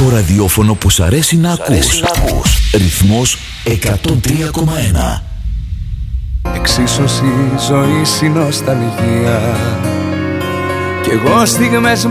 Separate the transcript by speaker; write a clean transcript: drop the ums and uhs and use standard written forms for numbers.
Speaker 1: Το ραδιόφωνο που σ' αρέσει να ακούς. Ρυθμός 103,1.
Speaker 2: Εξίσωση, ζωή, συνοσταλγία. Κι εγώ στιγμές